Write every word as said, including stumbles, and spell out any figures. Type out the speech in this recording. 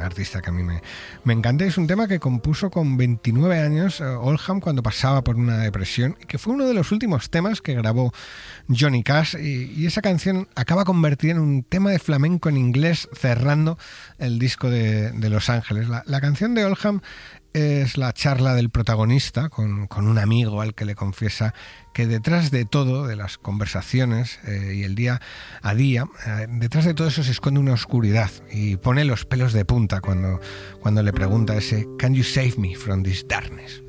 artista que a mí me, me encanta. Es un tema que compuso con veintinueve años uh, Oldham cuando pasaba por una depresión y que fue uno de los últimos temas que grabó Johnny Cash, y, y esa canción acaba convertida en un tema de flamenco en inglés cerrando el disco de, de Los Ángeles. La, la canción de Oldham es la charla del protagonista con, con un amigo al que le confiesa que detrás de todo, de las conversaciones eh, y el día a día, eh, detrás de todo eso se esconde una oscuridad, y pone los pelos de punta cuando, cuando le pregunta ese "Can you save me from this darkness?".